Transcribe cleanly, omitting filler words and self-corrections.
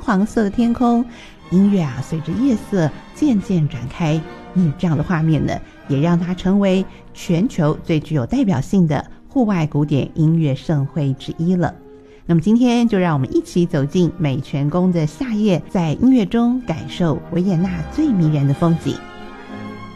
黄色的天空，音乐啊随着夜色渐渐展开。这样的画面呢，也让它成为全球最具有代表性的户外古典音乐盛会之一了。那么今天就让我们一起走进美泉宫的夏夜，在音乐中感受维也纳最迷人的风景。